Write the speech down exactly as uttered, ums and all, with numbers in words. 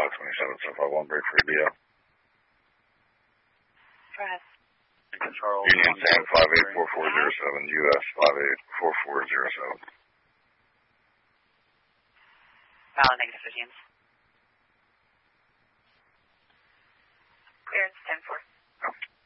five twenty-seven, seven five one, break for E B O. Go ahead. Charles. Union Sam five eight four four zero seven, U S five eight four four zero seven. Valid negative fifteen. Clearance ten four.